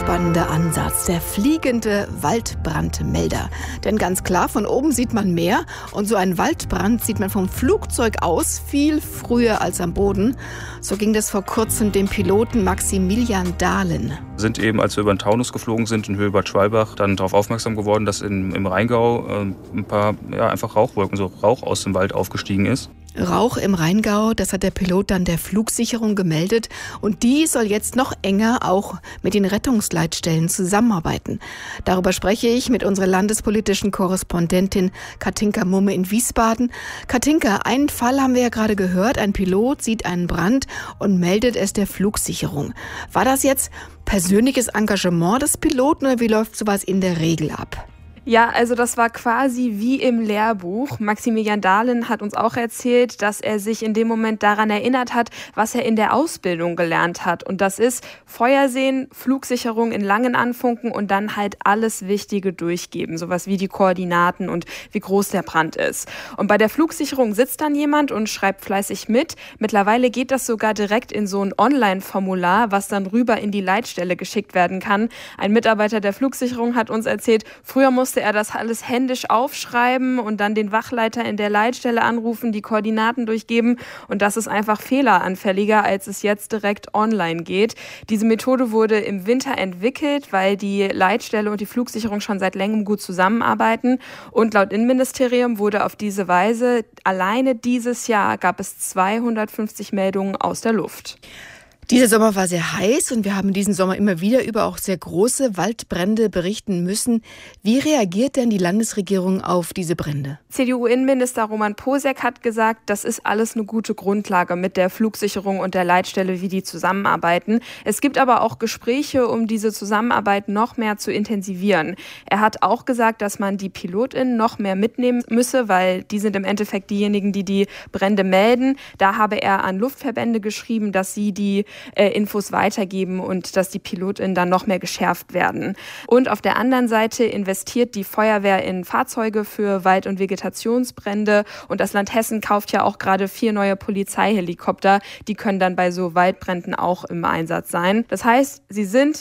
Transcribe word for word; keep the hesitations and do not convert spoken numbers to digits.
spannender Ansatz, der fliegende Waldbrandmelder. Denn ganz klar, von oben sieht man mehr und so einen Waldbrand sieht man vom Flugzeug aus viel früher als am Boden. So ging das vor kurzem dem Piloten Maximilian Dahlen. Wir sind eben, als wir über den Taunus geflogen sind in Höhe Bad Schwalbach, dann darauf aufmerksam geworden, dass in, im Rheingau äh, ein paar ja, einfach Rauchwolken, so Rauch aus dem Wald aufgestiegen ist. Rauch im Rheingau, das hat der Pilot dann der Flugsicherung gemeldet. Und die soll jetzt noch enger auch mit den Rettungsleitstellen zusammenarbeiten. Darüber spreche ich mit unserer landespolitischen Korrespondentin Katinka Mumme in Wiesbaden. Katinka, einen Fall haben wir ja gerade gehört. Ein Pilot sieht einen Brand und meldet es der Flugsicherung. War das jetzt persönliches Engagement des Piloten oder wie läuft sowas in der Regel ab? Ja, also das war quasi wie im Lehrbuch. Maximilian Dahlen hat uns auch erzählt, dass er sich in dem Moment daran erinnert hat, was er in der Ausbildung gelernt hat. Und das ist Feuer sehen, Flugsicherung in langen Anfunken und dann halt alles Wichtige durchgeben. Sowas wie die Koordinaten und wie groß der Brand ist. Und bei der Flugsicherung sitzt dann jemand und schreibt fleißig mit. Mittlerweile geht das sogar direkt in so ein Online-Formular, was dann rüber in die Leitstelle geschickt werden kann. Ein Mitarbeiter der Flugsicherung hat uns erzählt, früher musste er das alles händisch aufschreiben und dann den Wachleiter in der Leitstelle anrufen, die Koordinaten durchgeben. Und das ist einfach fehleranfälliger, als es jetzt direkt online geht. Diese Methode wurde im Winter entwickelt, weil die Leitstelle und die Flugsicherung schon seit längerem gut zusammenarbeiten. Und laut Innenministerium wurde auf diese Weise alleine dieses Jahr gab es zweihundertfünfzig Meldungen aus der Luft. Dieser Sommer war sehr heiß und wir haben diesen Sommer immer wieder über auch sehr große Waldbrände berichten müssen. Wie reagiert denn die Landesregierung auf diese Brände? C D U-Innenminister Roman Posek hat gesagt, das ist alles eine gute Grundlage mit der Flugsicherung und der Leitstelle, wie die zusammenarbeiten. Es gibt aber auch Gespräche, um diese Zusammenarbeit noch mehr zu intensivieren. Er hat auch gesagt, dass man die PilotInnen noch mehr mitnehmen müsse, weil die sind im Endeffekt diejenigen, die die Brände melden. Da habe er an Luftverbände geschrieben, dass sie die Äh, Infos weitergeben und dass die PilotInnen dann noch mehr geschärft werden. Und auf der anderen Seite investiert die Feuerwehr in Fahrzeuge für Wald- und Vegetationsbrände und das Land Hessen kauft ja auch gerade vier neue Polizeihelikopter. Die können dann bei so Waldbränden auch im Einsatz sein. Das heißt, sie sind